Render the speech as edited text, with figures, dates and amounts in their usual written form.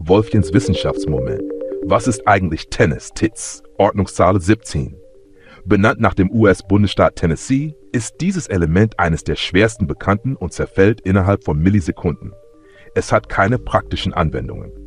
Wolfchens Wissenschaftsmoment. Was ist eigentlich Tennis, TITS? Ordnungszahl 17. Benannt nach dem US-Bundesstaat Tennessee, ist dieses Element eines der schwersten bekannten und zerfällt innerhalb von Millisekunden. Es hat keine praktischen Anwendungen.